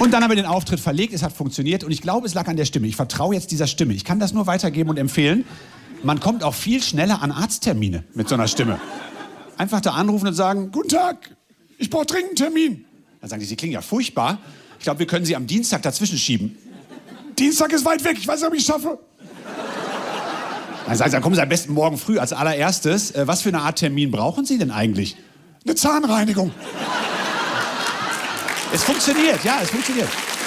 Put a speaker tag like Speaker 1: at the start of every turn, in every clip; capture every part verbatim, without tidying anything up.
Speaker 1: Und dann haben wir den Auftritt verlegt, es hat funktioniert und ich glaube, es lag an der Stimme. Ich vertraue jetzt dieser Stimme. Ich kann das nur weitergeben und empfehlen. Man kommt auch viel schneller an Arzttermine mit so einer Stimme. Einfach da anrufen und sagen, guten Tag, ich brauche dringend einen Termin. Dann sagen die, Sie klingen ja furchtbar. Ich glaube, wir können Sie am Dienstag dazwischen schieben. Dienstag ist weit weg, ich weiß nicht, ob ich es schaffe. Dann sagen Sie, dann kommen Sie am besten morgen früh als allererstes. Äh, was für eine Art Termin brauchen Sie denn eigentlich? Eine Zahnreinigung. Es funktioniert, ja, es funktioniert.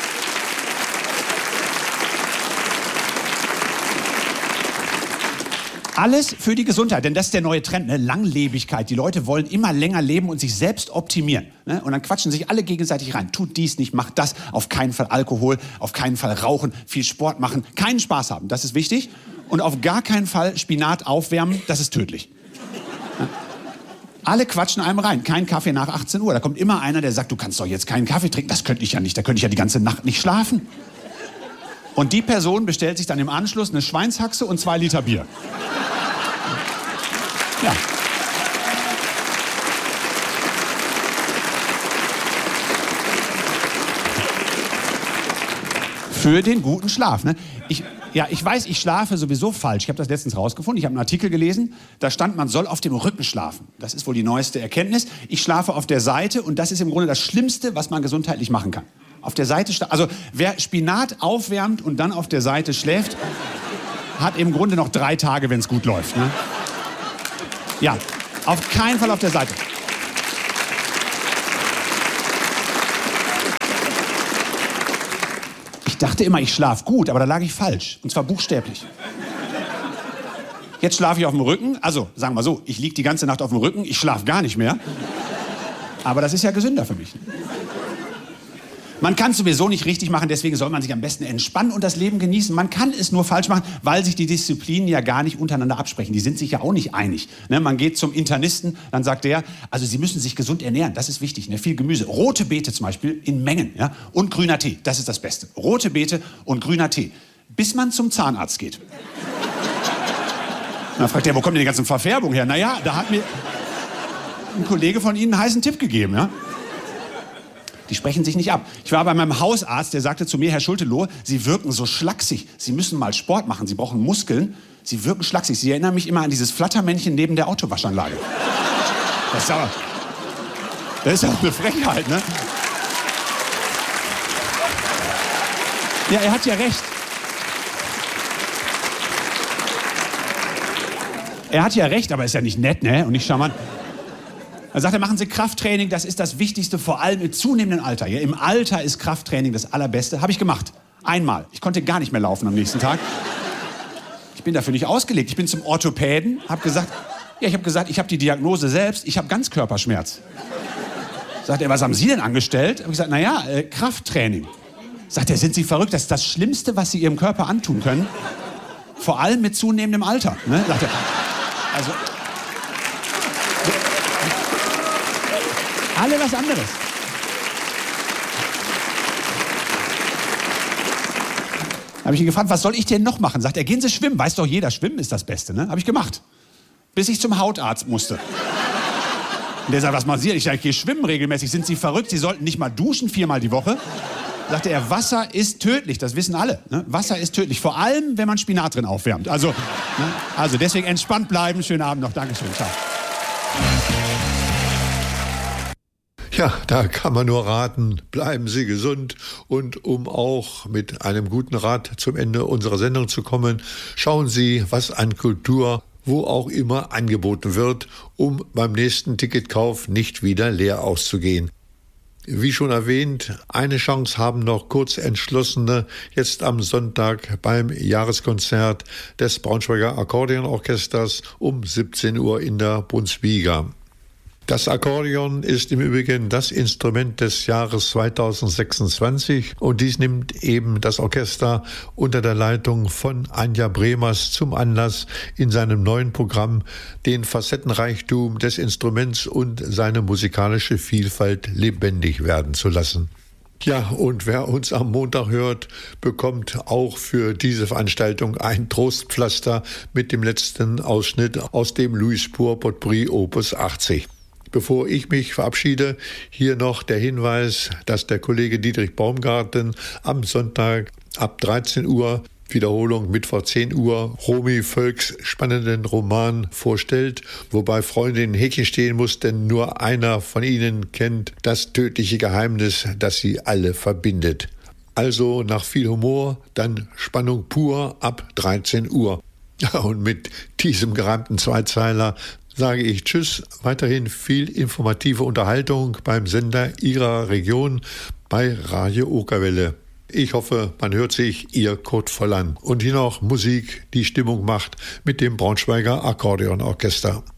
Speaker 1: Alles für die Gesundheit, denn das ist der neue Trend, ne? Langlebigkeit. Die Leute wollen immer länger leben und sich selbst optimieren. Ne? Und dann quatschen sich alle gegenseitig rein. Tut dies nicht, macht das. Auf keinen Fall Alkohol, auf keinen Fall rauchen, viel Sport machen, keinen Spaß haben. Das ist wichtig. Und auf gar keinen Fall Spinat aufwärmen, das ist tödlich. Ne? Alle quatschen einem rein. Kein Kaffee nach achtzehn Uhr. Da kommt immer einer, der sagt, du kannst doch jetzt keinen Kaffee trinken. Das könnte ich ja nicht. Da könnte ich ja die ganze Nacht nicht schlafen. Und die Person bestellt sich dann im Anschluss eine Schweinshaxe und zwei Liter Bier. Ja. Für den guten Schlaf. Ne? Ich, ja, ich weiß, ich schlafe sowieso falsch. Ich habe das letztens rausgefunden. Ich habe einen Artikel gelesen, da stand, man soll auf dem Rücken schlafen. Das ist wohl die neueste Erkenntnis. Ich schlafe auf der Seite und das ist im Grunde das Schlimmste, was man gesundheitlich machen kann. Auf der Seite, also wer Spinat aufwärmt und dann auf der Seite schläft, hat im Grunde noch drei Tage, wenn es gut läuft. Ne? Ja, auf keinen Fall auf der Seite. Ich dachte immer, ich schlafe gut, aber da lag ich falsch. Und zwar buchstäblich. Jetzt schlafe ich auf dem Rücken. Also, sagen wir so, ich liege die ganze Nacht auf dem Rücken, ich schlafe gar nicht mehr. Aber das ist ja gesünder für mich. Man kann es sowieso nicht richtig machen, deswegen soll man sich am besten entspannen und das Leben genießen. Man kann es nur falsch machen, weil sich die Disziplinen ja gar nicht untereinander absprechen. Die sind sich ja auch nicht einig. Ne, man geht zum Internisten, dann sagt der, also Sie müssen sich gesund ernähren, das ist wichtig. Ne? Viel Gemüse, rote Beete zum Beispiel in Mengen, ja? Und grüner Tee, das ist das Beste. Rote Beete und grüner Tee, bis man zum Zahnarzt geht. Dann fragt der, wo kommt denn die ganze Verfärbung her? Naja, da hat mir ein Kollege von Ihnen einen heißen Tipp gegeben, ja? Die sprechen sich nicht ab. Ich war bei meinem Hausarzt, der sagte zu mir, Herr Schulte-Lohe, Sie wirken so schlaksig. Sie müssen mal Sport machen, Sie brauchen Muskeln. Sie wirken schlaksig. Sie erinnern mich immer an dieses Flattermännchen neben der Autowaschanlage. Das ist aber, das ist auch eine Frechheit, ne? Ja, er hat ja recht. Er hat ja recht, aber ist ja nicht nett, ne? Und nicht charmant. Er sagt, machen Sie Krafttraining, das ist das Wichtigste, vor allem im zunehmenden Alter. Ja, im Alter ist Krafttraining das Allerbeste. Habe ich gemacht. Einmal. Ich konnte gar nicht mehr laufen am nächsten Tag. Ich bin dafür nicht ausgelegt. Ich bin zum Orthopäden, habe gesagt, ja, ich habe gesagt, ich habe die Diagnose selbst, ich habe Ganzkörperschmerz. Sagt er, was haben Sie denn angestellt? Habe ich gesagt, naja, äh, Krafttraining. Sagt er, sind Sie verrückt? Das ist das Schlimmste, was Sie Ihrem Körper antun können. Vor allem mit zunehmendem Alter. Ne? Sagt er. Also... Alle was anderes. Da habe ich ihn gefragt, was soll ich denn noch machen? Sagt er, gehen Sie schwimmen. Weiß doch jeder, schwimmen ist das Beste. Ne? Habe ich gemacht. Bis ich zum Hautarzt musste. Und der sagt, was machen Sie? Ich sage, ich gehe schwimmen regelmäßig. Sind Sie verrückt? Sie sollten nicht mal duschen viermal die Woche. Sagte er, Wasser ist tödlich. Das wissen alle. Ne? Wasser ist tödlich. Vor allem, wenn man Spinat drin aufwärmt. Also, ne? Also deswegen entspannt bleiben. Schönen Abend noch. Dankeschön. Ciao.
Speaker 2: Ja, da kann man nur raten, bleiben Sie gesund. Und um auch mit einem guten Rat zum Ende unserer Sendung zu kommen, schauen Sie, was an Kultur wo auch immer angeboten wird, um beim nächsten Ticketkauf nicht wieder leer auszugehen. Wie schon erwähnt, eine Chance haben noch Kurzentschlossene jetzt am Sonntag beim Jahreskonzert des Braunschweiger Akkordeonorchesters um siebzehn Uhr in der Brunsviga. Das Akkordeon ist im Übrigen das Instrument des Jahres zweitausendsechsundzwanzig und dies nimmt eben das Orchester unter der Leitung von Anja Bremers zum Anlass, in seinem neuen Programm den Facettenreichtum des Instruments und seine musikalische Vielfalt lebendig werden zu lassen. Ja, und wer uns am Montag hört, bekommt auch für diese Veranstaltung ein Trostpflaster mit dem letzten Ausschnitt aus dem Louis Spohr Potpourri Opus achtzig. Bevor ich mich verabschiede, hier noch der Hinweis, dass der Kollege Dietrich Baumgarten am Sonntag ab dreizehn Uhr, Wiederholung Mittwoch zehn Uhr, Romy Völks spannenden Roman vorstellt, wobei Freundin in Häkchen stehen muss, denn nur einer von ihnen kennt das tödliche Geheimnis, das sie alle verbindet. Also nach viel Humor, dann Spannung pur ab dreizehn Uhr. Und mit diesem gereimten Zweizeiler sage ich Tschüss, weiterhin viel informative Unterhaltung beim Sender Ihrer Region bei Radio Okerwelle. Ich hoffe, man hört sich, Ihr Kurt Volland. Und hier noch Musik, die Stimmung macht mit dem Braunschweiger Akkordeonorchester.